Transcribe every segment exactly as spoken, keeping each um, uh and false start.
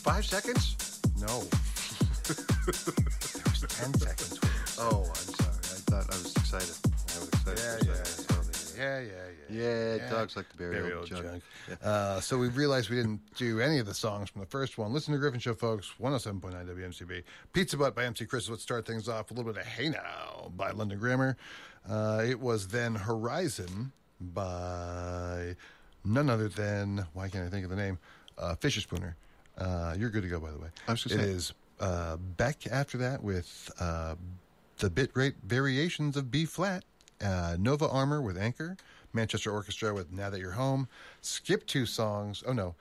five seconds? No. There was ten seconds. Oh, I'm sorry. I thought I was excited. I was excited. Yeah, for a yeah, second. yeah, yeah, yeah. Yeah, Yeah. dogs like to bury, Very old old junk. junk. Yeah. Uh, so we realized we didn't do any of the songs from the first one. Listen to Griffin Show, folks. one oh seven point nine W M C B. Pizza Butt by M C Chris. Let's start things off. A little bit of Hey Now by London Grammar. Uh, it was then Horizon by none other than, why can't I think of the name? Uh, Fisher Spooner. Uh, you're good to go, by the way. I was It gonna say- is uh, Beck after that with uh, the bit rate variations of B flat. Uh, Nova Armour with Anchor. Manchester Orchestra with Now That You're Home. Skip two songs. Oh, no.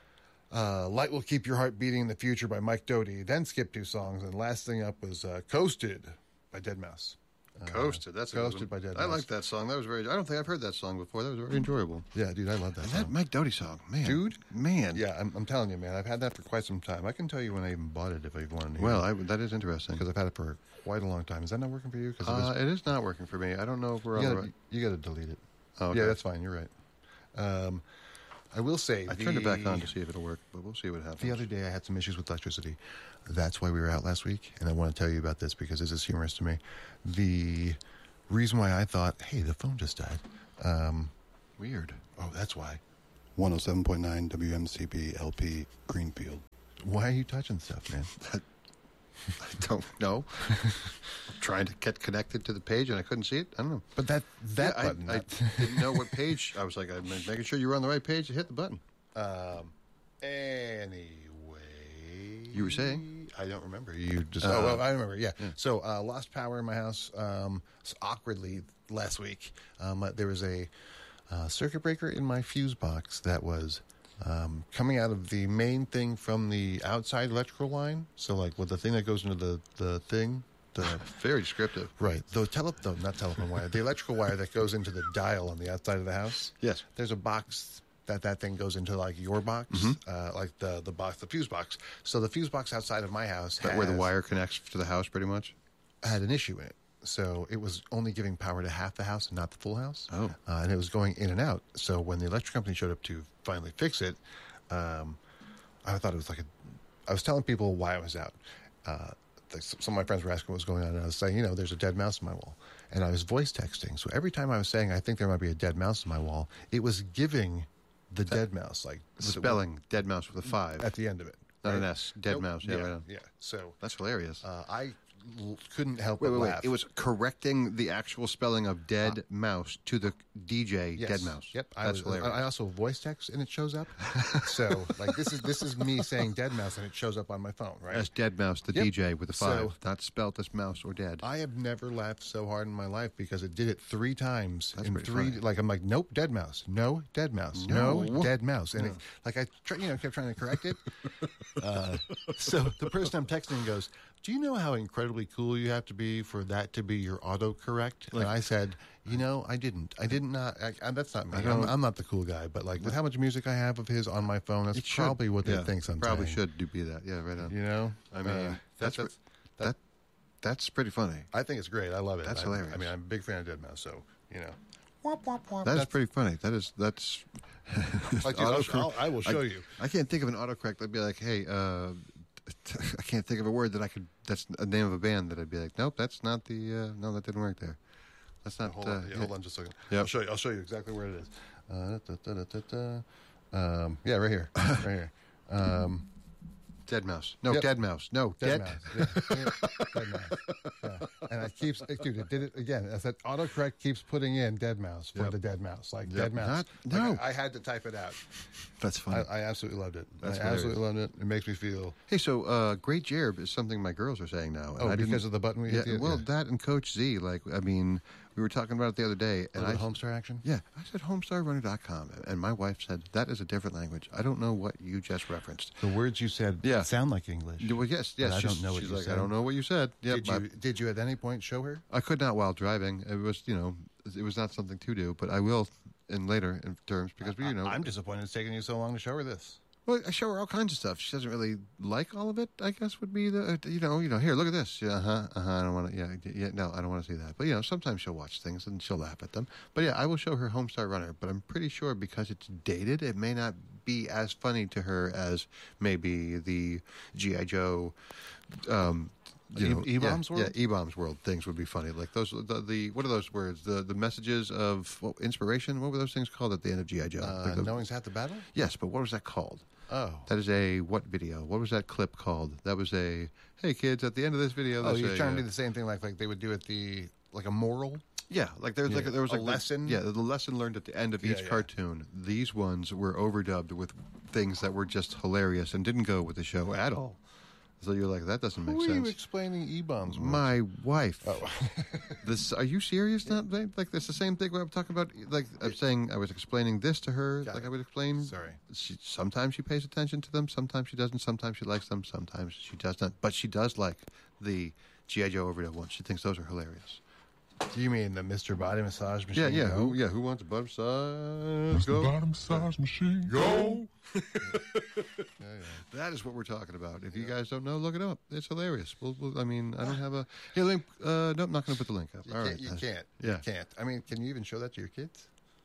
Uh, Light Will Keep Your Heart Beating in the Future by Mike Doty. Then skip two songs. And last thing up was uh, Coasted by Deadmau5. Uh, Coasted. That's a good Coasted one. by Deadmau5. I like that song. That was very. I don't think I've heard that song before. That was very enjoyable. Yeah, dude, I love that And song. that Mike Doty song, man, Dude? man. Yeah, I'm, I'm telling you, man. I've had that for quite some time. I can tell you when I even bought it if I wanted to. Well, I, that is interesting. because I've had it for quite a long time. Is that not working for you? Because Uh, it is not working for me. I don't know if we're on you the gotta, right. you got to delete it. Oh, okay. Yeah, that's fine. You're right. Um, I will say I the, turned it back on to see if it'll work, but we'll see what happens. The other day, I had some issues with electricity. That's why we were out last week, and I want to tell you about this because this is humorous to me. The reason why I thought, hey, the phone just died. Um, Weird. oh, that's why. one oh seven point nine W M C B L P Greenfield. Why are you touching stuff, man? I don't know. I'm trying to get connected to the page and I couldn't see it. I don't know. But that that Yeah, button. I, I that- didn't know what page. I was like, I'm making sure you were on the right page to hit the button. Um. Anyway, You were saying? I don't remember. You just. Uh, oh, well, I remember. Yeah. So, uh, lost power in my house. Um, so awkwardly last week. Um, uh, there was a uh, circuit breaker in my fuse box that was um, coming out of the main thing from the outside electrical line. So, like, with the thing that goes into the the thing. The Very descriptive. right. The tele. No, not telephone wire. The electrical wire that goes into the dial on the outside of the house. Yes. There's a box that that thing goes into, like your box, Mm-hmm. uh, like the the box, the fuse box. So the fuse box outside of my house That where the has- wire connects to the house, pretty much. had an issue in it. So it was only giving power to half the house and not the full house. Oh. Uh, and it was going in and out. So when the electric company showed up to finally fix it, um, I thought it was like a. I was telling people why I was out. Uh, like some of my friends were asking what was going on, and I was saying, you know, there's a dead mouse in my wall. And I was voice texting. So every time I was saying, I think there might be a dead mouse in my wall, it was giving the dead mouse, like Spelling dead mouse with a five. at the end of it. Not an right? S. Dead Nope. mouse. Yeah, yeah, right on. yeah. So That's hilarious. uh, I l- couldn't help wait, but wait, wait. laugh. It was correcting the actual spelling of dead mouse to the D J Yes. dead mouse. Yep, I, That's was, hilarious. I also voice text and it shows up. So like this is this is me saying dead mouse and it shows up on my phone, right? That's dead mouse, the Yep. D J with a five. So- not spelt as mouse or dead. I have never laughed so hard in my life because it did it three times That's in pretty three. funny. Like I'm like, nope, dead mouse, no, dead mouse, no, No. dead mouse, and it, like I, try, you know, kept trying to correct it. uh, so the person I'm texting goes, "Do you know how incredibly cool you have to be for that to be your autocorrect?" And I said, "You know, I didn't. I did not. I, I, that's not me. I I'm, don't- I'm not the cool guy. But like with how much music I have of his on my phone, that's It should- probably what they yeah, think sometimes. Probably should do be that. Yeah, right on. You know, I mean, Uh, that's, that's that, that that's pretty funny. I think it's great. I love it. That's I, hilarious. I mean, I'm a big fan of dead mouse, so you know. That is pretty funny. That is that's. Like, dude, I'll- autocorrect- I'll- I will show I, you. I can't think of an autocorrect that'd be like, hey, uh, I can't think of a word that I could. That's a name of a band that I'd be like, nope, that's not the. Uh, no, that didn't work there. That's not. Hold uh, on, yeah, hold on just a second. Yep. I'll show you. I'll show you exactly where it is. Uh, da, da, da, da, da. Um, yeah, right here, right here. Um, Dead mouse. No, Yep. dead mouse. No, dead dead. mouse. Yeah, yeah, dead mouse. Yeah. And I keeps, dude, it did it again. I said autocorrect keeps putting in dead mouse for Yep. the dead mouse, like Yep. dead mouse. Not- no. Like, I, I had to type it out. That's I, funny. I absolutely loved it. That's I absolutely loved it. It makes me feel. Hey, so uh, Great Jerb is something my girls are saying now. and Oh, I didn't- because of the button we yeah, hit the- well, yeah. that and Coach Z. Like, I mean, we were talking about it the other day, and And I Homestar action. yeah, I said homestar runner dot com, and my wife said that is a different language. I don't know what you just referenced. The words you said Yeah. sound like English. Well, yes, yes. But I she's, don't know what she's you like, said. I don't know what you said. Yep, Did you? Did you at any point show her? I, I could not while driving. It was, you know, it was not something to do, but I will in later in terms because we, you know, I'm disappointed it's taking you so long to show her this. well, I show her all kinds of stuff. She doesn't really like all of it. I guess would be the, uh, you know, you know. Here, look at this. Yeah, uh huh, uh huh. I don't want to. Yeah, yeah. No, I don't want to see that. But you know, sometimes she'll watch things and she'll laugh at them. But yeah, I will show her Homestar Runner. But I'm pretty sure because it's dated, it may not be as funny to her as maybe the G I. Joe. Um, you E- know, E-Bombs yeah, World? Yeah, E-Bombs World things would be funny. Like those, the, the what are those words? The the messages of well, inspiration. What were those things called at the end of G I. Joe? Uh, Like the- knowing's half the battle? yes, but what was that called? Oh. That is a what video? What was that clip called? That was a hey kids at the end of this video. Oh, there's you're a, trying to uh, do the same thing like like they would do at the like a moral. Yeah, like there's like Yeah, there was a like the- lesson? yeah, the lesson learned at the end of Yeah, each yeah. cartoon. These ones were overdubbed with things that were just hilarious and didn't go with the show at all. So you're like, that doesn't make Who are you sense. explaining E-bombs with? My wife. Oh. This are you serious? Not like it's the same thing. What I'm talking about. Like I'm saying, I was explaining this to her. Got like it. I would explain. Sorry. She, sometimes she pays attention to them. Sometimes she doesn't. Sometimes she likes them. Sometimes she does not. But she does like the G I. Joe overdub ones. She thinks those are hilarious. Do you mean the Mister Body Massage Machine? Yeah, yeah. Go? Who, yeah. Who wants a butt massage? Go. Bottom size machine. Go. That is what we're talking about. If you guys don't know, look it up. It's hilarious. We'll, we'll, I mean, I don't have a hey link. Uh, no, I'm not going to put the link up. You All can't. right. You Uh, can't. yeah. You can't. I mean, can you even show that to your kids?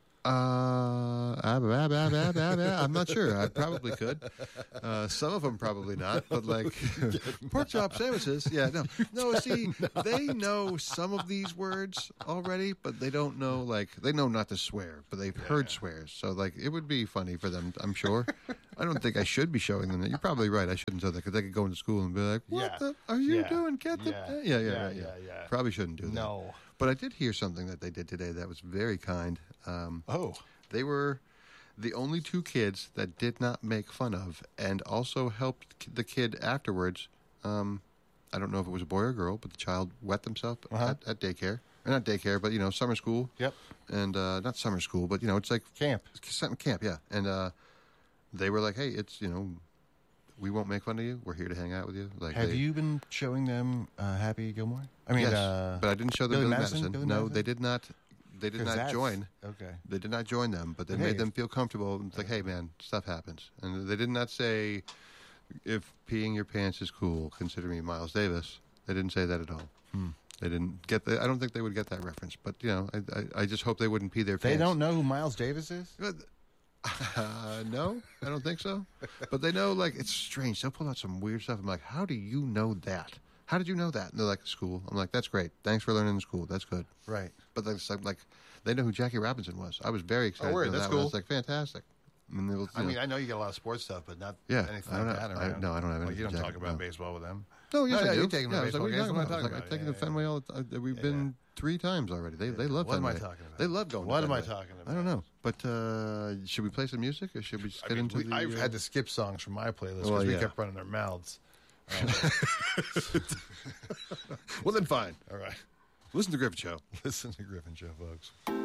Uh, ah, bah, bah, bah, bah, bah. I'm not sure. I probably could. Uh, some of them probably not, but like pork chop sandwiches. Yeah, no, no. See, they know some of these words already, but they don't know like they know not to swear, but they've heard swears. So like it would be funny for them. I'm sure. I don't think I should be showing them that. You're probably right. I shouldn't say that because they could go into school and be like, "What Yeah. the are you Yeah. doing? Get the Yeah. yeah, yeah, Yeah, right, yeah, yeah, yeah. Probably shouldn't do that. No. But I did hear something that they did today that was very kind. Um, Oh. they were the only two kids that did not make fun of and also helped k- the kid afterwards. Um, I don't know if it was a boy or a girl, but the child wet themselves Uh-huh. at, at daycare. Or not daycare, but, you know, summer school. Yep. And uh, not summer school, but, you know, it's like Camp. something camp, yeah. And uh, they were like, hey, it's, you know, we won't make fun of you. We're here to hang out with you. Like, Have they, you been showing them uh, Happy Gilmore? I mean, yes, uh, but I didn't show them Billy Billy Madison? Madison. Billy no, Madison? they did not. They did 'cause not that's- join. Okay. They did not join them, but they Hey, made if- them feel comfortable. It's like, hey, man, stuff happens. And they did not say, if peeing your pants is cool, consider me Miles Davis. They didn't say that at all. Hmm. They didn't get the, I don't think they would get that reference. But, you know, I, I, I just hope they wouldn't pee their They pants. don't know who Miles Davis is? But, Uh, no, I don't think so. But they know, like, it's strange. They'll pull out some weird stuff. I'm like, how do you know that? How did you know that? And they're like, school. I'm like, that's great. Thanks for learning in school. That's good. Right. But like, like they know who Jackie Robinson was. I was very excited. word, to know that's that one. I cool. was like, fantastic. And it was, I you mean, know- I know you get a lot of sports stuff, but not Yeah, anything I don't like know. that I- around. no, I don't have Like, anything you don't Jack- talk about no. baseball with them. no, yes, No, I no, do. you take them to yeah, I was like, baseball what are you games. talking What am I about? I was like, talking I about? take them to Yeah, Fenway all the time. We've been three times already. They they love What am I Fenway. talking about? They love going. What to am I Fenway. talking I don't about? know. But uh, should we play some music or should we just I get mean, into we, the? I've uh, had to skip songs from my playlist because Well, we yeah. kept running their mouths. Well, then fine. All right. Listen to Griffin Show. Listen to Griffin Show, folks.